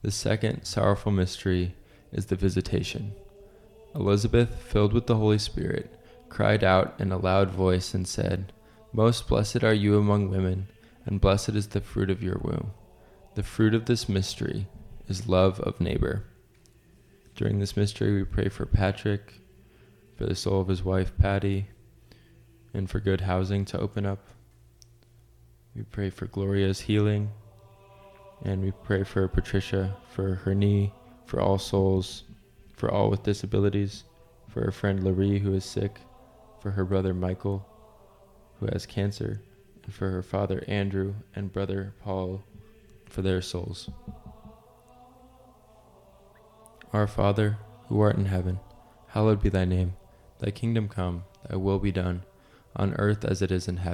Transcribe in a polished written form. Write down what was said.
The second sorrowful mystery is the Visitation. Elizabeth, filled with the Holy Spirit, cried out in a loud voice and said, "Most blessed are you among women, and blessed is the fruit of your womb." The fruit of this mystery is love of neighbor. During this mystery, we pray for Patrick, for the soul of his wife, Patty, and for good housing to open up. We pray for Gloria's healing, and we pray for Patricia, for her knee, for all souls, for all with disabilities, for her friend Laree, who is sick, for her brother Michael, who has cancer, and for her father Andrew and brother Paul, for their souls. Our Father, who art in heaven, hallowed be thy name. Thy kingdom come, thy will be done, on earth as it is in heaven.